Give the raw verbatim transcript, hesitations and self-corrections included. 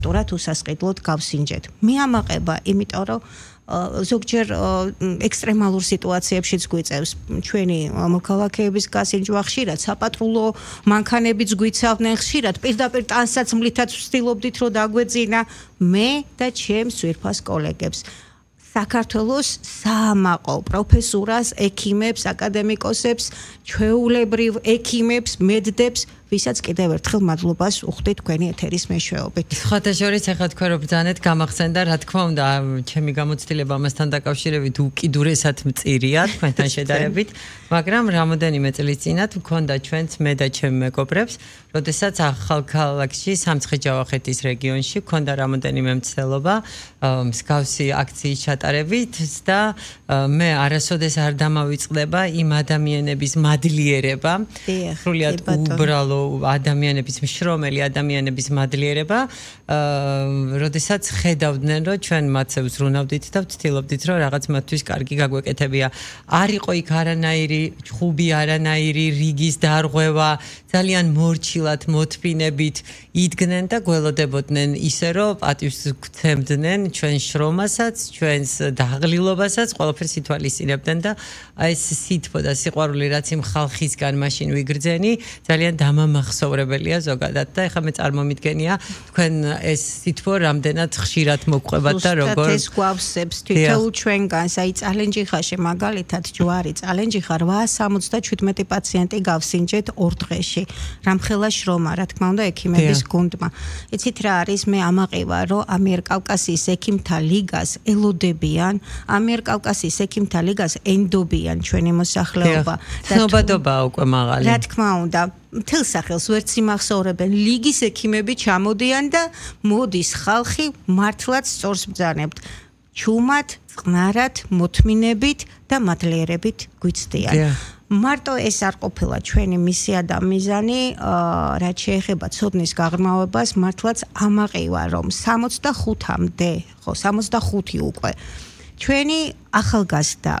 ტურად უსასყიდლოდ გავსინჯეთ. მე ამაყება, იმიტომ რომ ზოგჯერ ექსტრემალურ სიტუაციებშიც გვიწევს ჩვენი მოქალაქეების გასინჯვა ხშირად საპატრულო მანქანებიც გვიცავდნენ ხშირად პირდაპირ ტანსაცმლითაც ვცდილობდით რომ დაგვეძინა მე და ჩემს ძვირფას კოლეგებს საქართველოს საამაყო პროფესურას, ექიმებს, აკადემიკოსებს, ჩვეულებრივ ექიმებს, მედდებს ვისაც კიდევ ერთხელ მადლობას უხდით თქვენი ეთერის მეშვეობით. სხვათა შორის ახლა თქვენ რო ბრძანეთ გამახსენდა რა თქმა უნდა ჩემი გამოცდილება ამასთან დაკავშირებით უკიდურესად მწირია თქვენთან შედარებით, მაგრამ რამოდენიმე წლის წინათ მქონდა ჩვენც მე და ჩემი მეგობრებს, როდესაც ახალ ქალაქში სამცხე-ჯავახეთის რეგიონში მქონდა რამოდენიმე მცდელობა მსგავსი აქციის ჩატარებით და მე არასოდეს არ დამავიწყდება იმ ადამიანების მადლიერება, სრულიად უბრალო ადამიანების მშრომელი ადამიანების მადლიერება, როდესაც ხედავდნენ, რომ ჩვენ მათზე ვზრუნავდით და ვცდილობდით, რომ რაღაც მათთვის კარგი გაგვეკეთებია. არ იყო იქ არანაირი ჩხუბი, არანაირი რიგის დარღვევა, ძალიან მორჩილად, მოთფინებით იდგნენ და გველოდებოდნენ ისე, რომ პატივს გვცემდნენ ჩვენ შრომასაც, ჩვენს დაღლილობასაც, ყველაფერს ითვალისწინებდნენ და აი ეს სითბო და სიყვარული რაც იმ ხალხისგან მაშინ ვიგრძენი, ძალიან დამამახსოვრებელია ზოგადად და ეხლა მე წარმომიდგენია თქვენ ეს სითბო რამდენად ხშირად მოგყვებათ და როგორ ეს გვავსებს თითოეულ ჩვენგანს აი წალენჯიხაში მაგალითად ჯვარი წალენჯიხა რვაას სამოცდაჩვიდმეტი პაციენტი გავსინჯეთ ორ დღეში რამხელა შრომა რა თქმა უნდა ექიმების გუნდმა იცით რა არის მე ამაყივა რომ ამიერკავკასიის ექიმთა ლიგას ელოდებიან ამიერკავკასიის ექიმთა ლიგას ენდობიან ჩვენი მოსახლეობა და ცნობადობაა უკვე მაღალი რა თქმა უნდა მთელ სახელს ვერც იმახსოვრებენ ლიგის ექიმები ჩამოდიან და მოდის ხალხი მართლაც სწორს ბრძანებთ ჩუმად, წყნარად, მოთმინებით და მადლიერებით გვიცდიან. მარტო ეს არ ყოფილა ჩვენი მისია და მიზანი, რაც შეეხება ცოდნის გაღრმავებას, მართლაც ამაყივა რომ სამოცდახუთამდე, ხო, სამოცდახუთი უკვე ჩვენი ახალგაზრდა